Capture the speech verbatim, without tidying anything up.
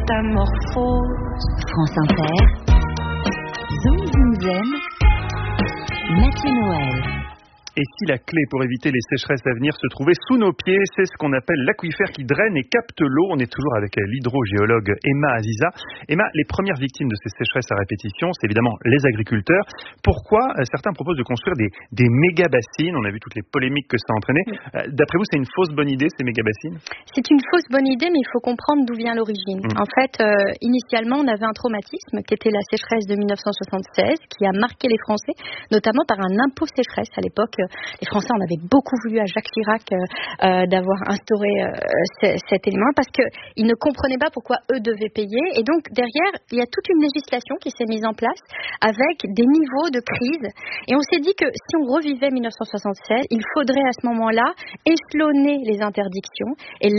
métamorphose. France Inter, Zoom Zoom Zen, Mathieu Noël. Et si la clé pour éviter les sécheresses à venir se trouvait sous nos pieds, c'est ce qu'on appelle l'aquifère qui draine et capte l'eau. On est toujours avec l'hydrogéologue Emma Aziza. Emma, les premières victimes de ces sécheresses à répétition, c'est évidemment les agriculteurs. Pourquoi certains proposent de construire des, des méga-bassines? On a vu toutes les polémiques que ça a entraîné. D'après vous, c'est une fausse bonne idée, ces méga-bassines? C'est une fausse bonne idée, mais il faut comprendre d'où vient l'origine. Mmh. En fait, euh, initialement, on avait un traumatisme qui était la sécheresse de mille neuf cent soixante-seize, qui a marqué les Français, notamment par un impôt sécheresse. À l'époque, les Français en avaient beaucoup voulu à Jacques Chirac euh, euh, d'avoir instauré euh, c- cet élément parce qu'ils ne comprenaient pas pourquoi eux devaient payer. Et donc, derrière, il y a toute une législation qui s'est mise en place avec des niveaux de crise. Et on s'est dit que si on revivait mille neuf cent soixante-seize, il faudrait à ce moment-là échelonner les interdictions et